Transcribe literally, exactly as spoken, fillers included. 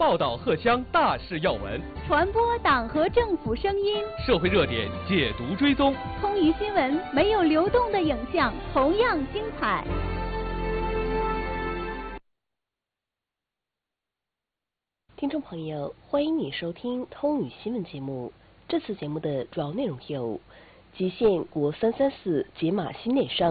报道荷枪大事要闻， 传播党和政府声音， 社会热点解读追踪。 通语新闻没有流动的影像，同样精彩。 听众朋友，欢迎你收听通语新闻节目。这次节目的主要内容有：极限国三三四解码新内商